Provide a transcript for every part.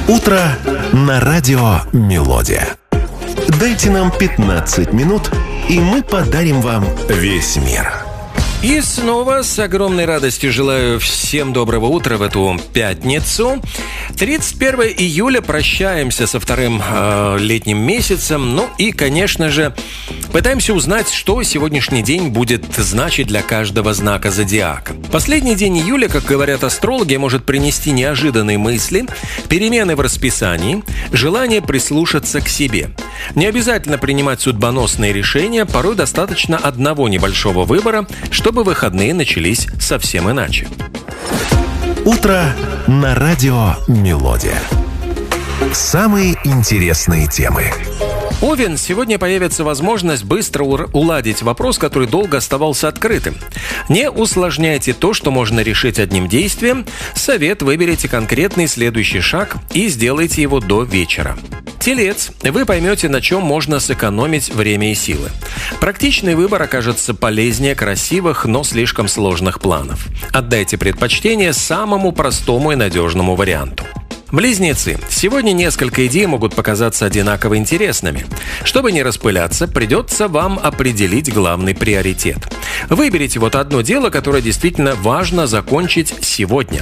Утро на радио «Мелодия». Дайте нам 15 минут, и мы подарим вам весь мир. И снова с огромной радостью желаю всем доброго утра в эту пятницу. 31 июля, прощаемся со вторым летним месяцем. Ну и, конечно же, пытаемся узнать, что сегодняшний день будет значить для каждого знака зодиака. Последний день июля, как говорят астрологи, может принести неожиданные мысли, перемены в расписании, желание прислушаться к себе. Не обязательно принимать судьбоносные решения, порой достаточно одного небольшого выбора, чтобы выходные начались совсем иначе. Утро на радио «Мелодия». Самые интересные темы. Овен, сегодня появится возможность быстро уладить вопрос, который долго оставался открытым. Не усложняйте то, что можно решить одним действием. Совет: выберите конкретный следующий шаг и сделайте его до вечера. Телец, вы поймете, на чем можно сэкономить время и силы. Практичный выбор окажется полезнее красивых, но слишком сложных планов. Отдайте предпочтение самому простому и надежному варианту. Близнецы, сегодня несколько идей могут показаться одинаково интересными. Чтобы не распыляться, придется вам определить главный приоритет. Выберите вот одно дело, которое действительно важно закончить сегодня.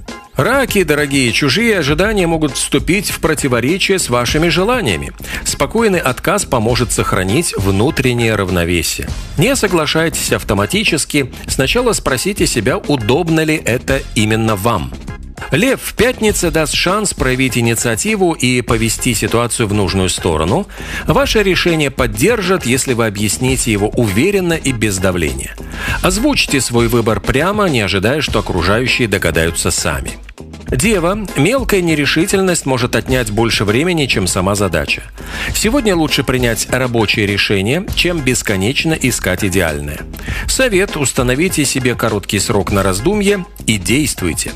Раки, дорогие, чужие ожидания могут вступить в противоречие с вашими желаниями. Спокойный отказ поможет сохранить внутреннее равновесие. Не соглашайтесь автоматически. Сначала спросите себя, удобно ли это именно вам. Лев, пятница даст шанс проявить инициативу и повести ситуацию в нужную сторону. Ваше решение поддержат, если вы объясните его уверенно и без давления. Озвучьте свой выбор прямо, не ожидая, что окружающие догадаются сами. Дева, мелкая нерешительность может отнять больше времени, чем сама задача. Сегодня лучше принять рабочее решение, чем бесконечно искать идеальное. Совет: установите себе короткий срок на раздумье и действуйте.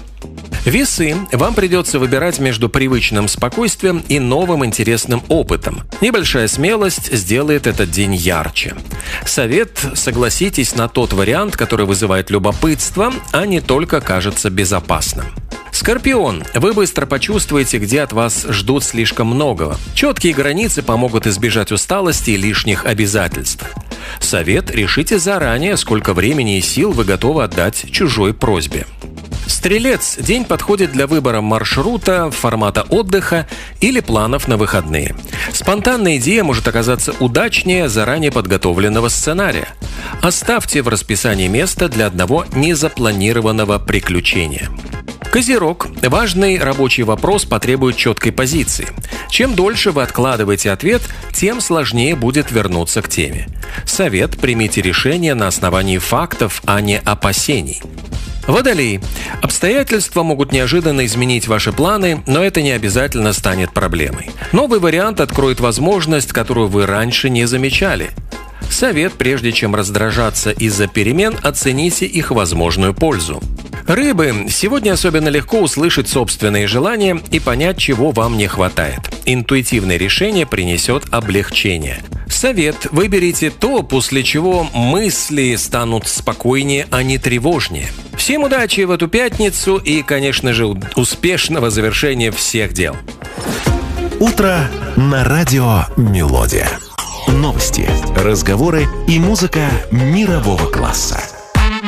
Весы, вам придется выбирать между привычным спокойствием и новым интересным опытом. Небольшая смелость сделает этот день ярче. Совет: согласитесь на тот вариант, который вызывает любопытство, а не только кажется безопасным. Скорпион, вы быстро почувствуете, где от вас ждут слишком многого. Четкие границы помогут избежать усталости и лишних обязательств. Совет: решите заранее, сколько времени и сил вы готовы отдать чужой просьбе. Стрелец, день подходит для выбора маршрута, формата отдыха или планов на выходные. Спонтанная идея может оказаться удачнее заранее подготовленного сценария. Оставьте в расписании место для одного незапланированного приключения. Козерог, важный рабочий вопрос потребует четкой позиции. Чем дольше вы откладываете ответ, тем сложнее будет вернуться к теме. Совет: примите решение на основании фактов, а не опасений. Водолей, обстоятельства могут неожиданно изменить ваши планы, но это не обязательно станет проблемой. Новый вариант откроет возможность, которую вы раньше не замечали. Совет: прежде чем раздражаться из-за перемен, оцените их возможную пользу. Рыбы, сегодня особенно легко услышать собственные желания и понять, чего вам не хватает. Интуитивное решение принесет облегчение. Совет: выберите то, после чего мысли станут спокойнее, а не тревожнее. Всем удачи в эту пятницу и, конечно же, успешного завершения всех дел. Утро на радио «Мелодия». Новости, разговоры и музыка мирового класса.